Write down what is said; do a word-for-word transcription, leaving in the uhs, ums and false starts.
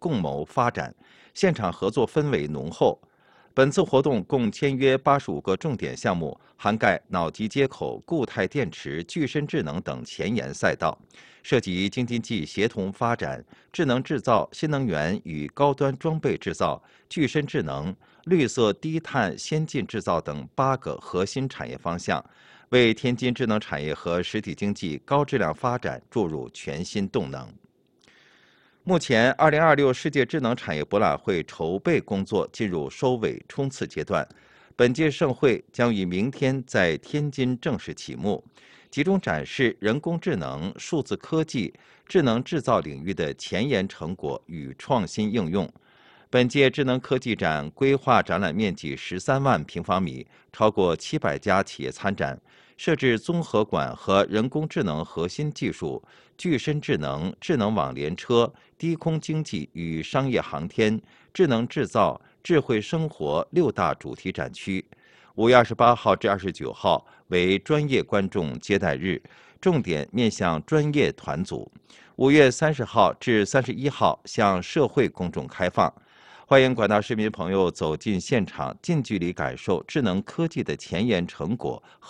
共谋发展，现场合作氛围浓厚。本次活动共签约八十五个重点项目，涵盖脑机接口、固态电池、具身智能等前沿赛道，涉及京津冀协同发展、智能制造、新能源与高端装备制造、具身智能、绿色低碳先进制造等八个核心产业方向，为天津智能产业和实体经济高质量发展注入全新动能。目前，二零二六世界智能产业博览会筹备工作进入收尾冲刺阶段。本届盛会将于明天在天津正式启幕，集中展示人工智能、数字科技、智能制造领域的前沿成果与创新应用。本届智能科技展规划展览面积十三万平方米，超过七百家企业参展。设置综合馆和人工智能核心技术、具身智能、智能网联车、低空经济与商业航天、智能制造、智慧生活六大主题展区。五月二十八号至二十九号为专业观众接待日，重点面向专业团组。五月三十号至三十一号向社会公众开放。欢迎广大市民朋友走进现场，近距离感受智能科技的前沿成果。